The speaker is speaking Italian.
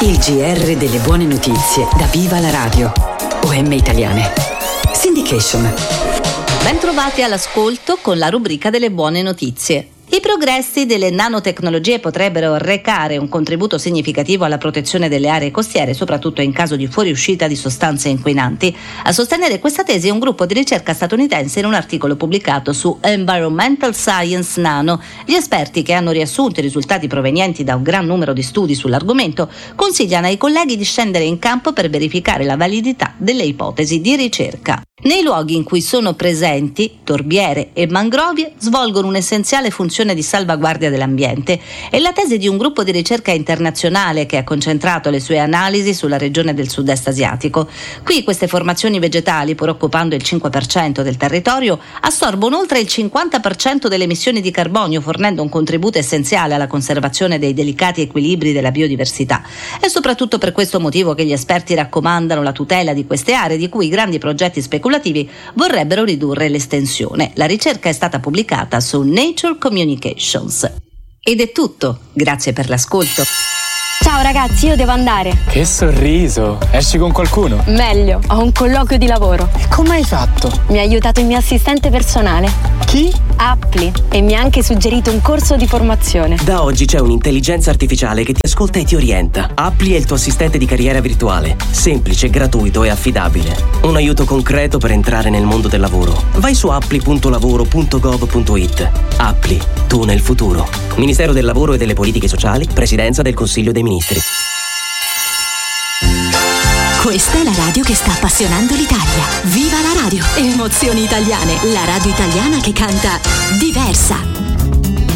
Il GR delle buone notizie da Viva la Radio. OM Italiane. Syndication. Bentrovati all'ascolto con la rubrica delle buone notizie. I progressi delle nanotecnologie potrebbero recare un contributo significativo alla protezione delle aree costiere, soprattutto in caso di fuoriuscita di sostanze inquinanti. A sostenere questa tesi è un gruppo di ricerca statunitense in un articolo pubblicato su Environmental Science Nano. Gli esperti, che hanno riassunto i risultati provenienti da un gran numero di studi sull'argomento, consigliano ai colleghi di scendere in campo per verificare la validità delle ipotesi di ricerca. Nei luoghi in cui sono presenti, torbiere e mangrovie svolgono un'essenziale funzione di salvaguardia dell'ambiente. È la tesi di un gruppo di ricerca internazionale che ha concentrato le sue analisi sulla regione del sud-est asiatico. Qui queste formazioni vegetali, pur occupando il 5% del territorio, assorbono oltre il 50% delle emissioni di carbonio, fornendo un contributo essenziale alla conservazione dei delicati equilibri della biodiversità. È soprattutto per questo motivo che gli esperti raccomandano la tutela di queste aree, di cui i grandi progetti speculativi vorrebbero ridurre l'estensione. La ricerca è stata pubblicata su Nature Communications. Ed è tutto, grazie per l'ascolto. Ciao ragazzi, io devo andare. Che sorriso! Esci con qualcuno? Meglio, ho un colloquio di lavoro. E come hai fatto? Mi ha aiutato il mio assistente personale. Chi? Appli. E mi ha anche suggerito un corso di formazione. Da oggi c'è un'intelligenza artificiale che ti ascolta e ti orienta. Appli è il tuo assistente di carriera virtuale. Semplice, gratuito e affidabile. Un aiuto concreto per entrare nel mondo del lavoro. Vai su appli.lavoro.gov.it. Appli, tu nel futuro. Ministero del Lavoro e delle Politiche Sociali, Presidenza del Consiglio dei Ministri. Questa è la radio che sta appassionando l'Italia. Viva la radio! Emozioni italiane, la radio italiana che canta diversa.